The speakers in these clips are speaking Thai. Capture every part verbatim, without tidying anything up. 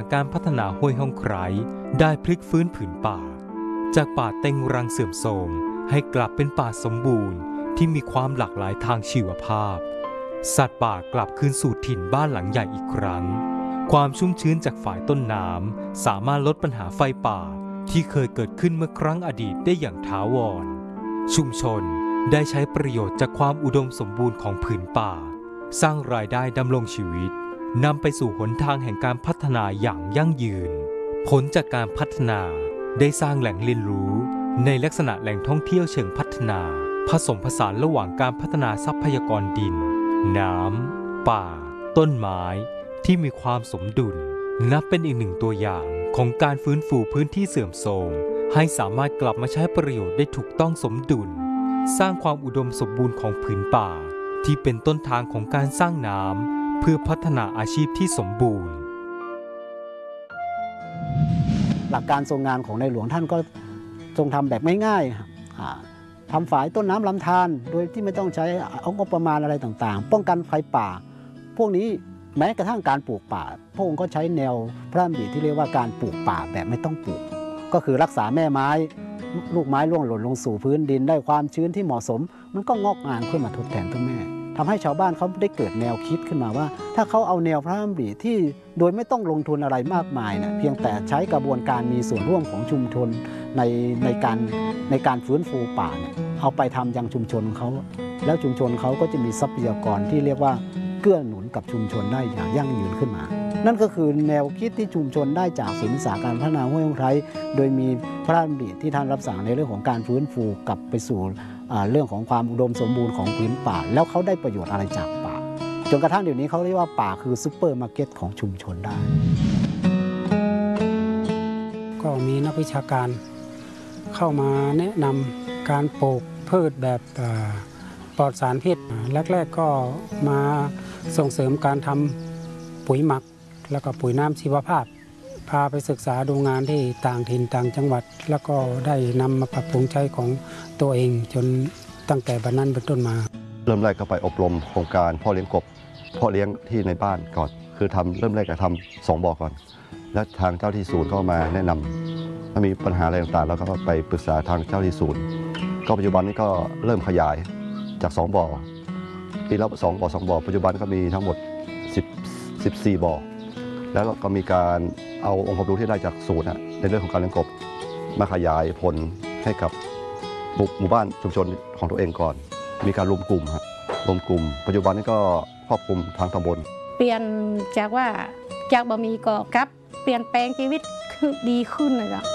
การพัฒนาห้วยห้องไคร้ได้พลิกฟื้นผืนป่าจากป่าเต็งรังเสื่อมโทรมให้กลับเป็นป่าสมบูรณ์ที่มีความหลากหลายทางชีวภาพสัตว์ป่ากลับคืนสู่ถิ่นบ้านหลังใหญ่อีกครั้งความชุ่มชื้นจากฝ่ายต้นน้ำสามารถลดปัญหาไฟป่าที่เคยเกิดขึ้นเมื่อครั้งอดีตได้อย่างถาวรชุมชนได้ใช้ประโยชน์จากความอุดมสมบูรณ์ของผืนป่าสร้างรายได้ดำรงชีวิตนำไปสู่หนทางแห่งการพัฒนาอย่างยั่งยืนผลจากการพัฒนาได้สร้างแหล่งเรียนรู้ในลักษณะแหล่งท่องเที่ยวเชิงพัฒนาผสมผสานระหว่างการพัฒนาทรัพยากรดินน้ำป่าต้นไม้ที่มีความสมดุลนับเป็นอีกหนึ่งตัวอย่างของการฟื้นฟูพื้นที่เสื่อมโทรมให้สามารถกลับมาใช้ประโยชน์ได้ถูกต้องสมดุลสร้างความอุดมสมบูรณ์ของผืนป่าที่เป็นต้นทางของการสร้างน้ำเพื่อพัฒนาอาชีพที่สมบูรณ์หลักการทรงงานของในหลวงท่านก็ทรงทำแบบง่ายๆทำฝายต้นน้ำลำธารโดยที่ไม่ต้องใช้เอางบประมาณอะไรต่างๆป้องกันไฟป่าพวกนี้แม้กระทั่งการปลูกป่าพระองค์ก็ใช้แนวพระดำริที่เรียกว่าการปลูกป่าแบบไม่ต้องปลูกก็คือรักษาแม่ไม้ลูกไม้ร่วงหล่นลงสู่พื้นดินได้ความชื้นที่เหมาะสมมันก็งอกงามขึ้นมาทดแทนต้นแม่ทำให้ชาวบ้านเขาได้เกิดแนวคิดขึ้นมาว่าถ้าเขาเอาแนวพระดำริที่โดยไม่ต้องลงทุนอะไรมากมายเนี่ยเพียงแต่ใช้กระบวนการมีส่วนร่วมของชุมชนในในการในการฟื้นฟูป่าเนี่ยเอาไปทำยังชุมชนเขาแล้วชุมชนเขาก็จะมีทรัพยากรที่เรียกว่าเกื้อหนุนกับชุมชนได้อย่างยั่งยืนขึ้นมานั่นก็คือแนวคิดที่ชุมชนได้จากศูนย์ศึกษาการพัฒนาห้วยห้องไคร้โดยมีพระราชดำริที่ท่านรับสั่งในเรื่องของการฟื้นฟูกลับไปสู่เรื่องของความอุดมสมบูรณ์ของพื้นป่าแล้วเขาได้ประโยชน์อะไรจากป่าจนกระทั่งเดี๋ยวนี้เขาเรียกว่าป่าคือซุปเปอร์มาร์เก็ตของชุมชนได้ก็มีนักวิชาการเข้ามาแนะนำการปลูกพืชแบบปลอดสารพิษแรกๆก็มาส่งเสริมการทำปุ๋ยหมักแล้วก็ปุ๋ยน้ำชีวภาพพาไปศึกษาดูงานที่ต่างถิ่นต่างจังหวัดแล้วก็ได้นำมาปรับปรุงใช้ของตัวเองจนตั้งแต่บัดนั้นเป็นต้นมาเริ่มแรกก็ไปอบรมโครงการพ่อเลี้ยงกบพ่อเลี้ยงที่ในบ้านก่อนคือทำเริ่มแรกก็ทำสองบ่อก่อนแล้วทางเจ้าที่ศูนย์ก็มาแนะนำถ้ามีปัญหาอะไรต่างๆแล้วก็ไปปรึกษาทางเจ้าที่ศูนย์ก็ปัจจุบันนี้ก็เริ่มขยายจากสองบ่อปีละสองบ่อสองบ่อปัจจุบันก็มีทั้งหมดสิบ สิบสี่บ่อแล้วก็มีการเอาองค์ความรู้ที่ได้จากศูนย์ในเรื่องของการเลี้ยงกบมาขยายผลให้กับหมู่บ้านชุมชนของตัวเองก่อนมีการรวมกลุ่มครับรวมกลุ่มปัจจุบันนี้ก็ครอบคลุมทางตำบลเปลี่ยนจากว่าจากบะหมี่ก็กลับเปลี่ยนแปลงชีวิตคือดีขึ้นเลยจ้ะ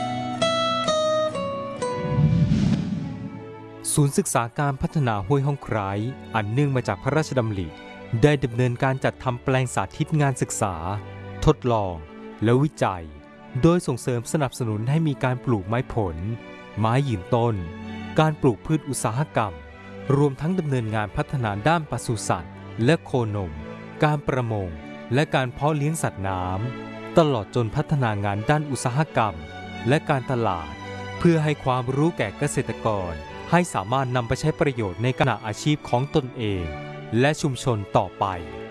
ศูนย์ศึกษาการพัฒนาห้วยห้องไคร้อันเนื่องมาจากพระราชดำริได้ดำเนินการจัดทำแปลงสาธิตงานศึกษาทดลองและวิจัยโดยส่งเสริมสนับสนุนให้มีการปลูกไม้ผลไม้ยืนต้นการปลูกพืชอุตสาหกรรมรวมทั้งดำเนินงานพัฒนาด้านปศุสัตว์และโคนมการประมงและการเพาะเลี้ยงสัตว์น้ำตลอดจนพัฒนางานด้านอุตสาหกรรมและการตลาดเพื่อให้ความรู้แก่เกษตรกรให้สามารถนำไปใช้ประโยชน์ในการอาชีพของตนเองและชุมชนต่อไป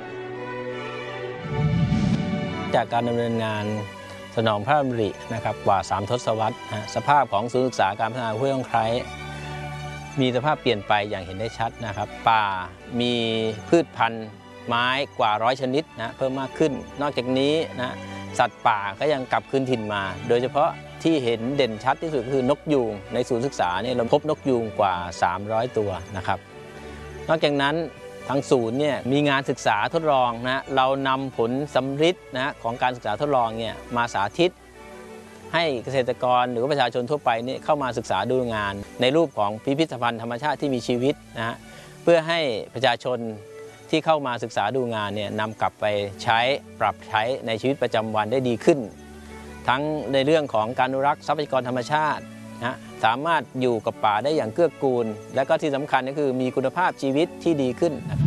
จากการดำเนินงานสนองพระดำรินะครับกว่าสามทศวรรษสภาพของศูนย์ศึกษาการพัฒนาห้วยห้องไคร้มีสภาพเปลี่ยนไปอย่างเห็นได้ชัดนะครับป่ามีพืชพันธุ์ไม้กว่าร้อยชนิดนะเพิ่มมากขึ้นนอกจากนี้นะสัตว์ป่าก็ยังกลับคืนถิ่นมาโดยเฉพาะที่เห็นเด่นชัดที่สุดคือนกยูงในศูนย์ศึกษาเนี่ยเราพบนกยูงกว่าสามร้อยตัวนะครับนอกจากนั้นทางศูนย์เนี่ยมีงานศึกษาทดลองนะเรานำผลสำฤทธิ์นะของการศึกษาทดลองเนี่ยมาสาธิตให้เกษตรกรหรือประชาชนทั่วไปนี่เข้ามาศึกษาดูงานในรูปของพิพิธภัณฑ์ธรรมชาติที่มีชีวิตนะฮะเพื่อให้ประชาชนที่เข้ามาศึกษาดูงานเนี่ยนำกลับไปใช้ปรับใช้ในชีวิตประจำวันได้ดีขึ้นทั้งในเรื่องของการอนุรักษ์ทรัพยากรธรรมชาตินะสามารถอยู่กับป่าได้อย่างเกื้อกูลและก็ที่สำคัญก็คือมีคุณภาพชีวิตที่ดีขึ้นนะครับ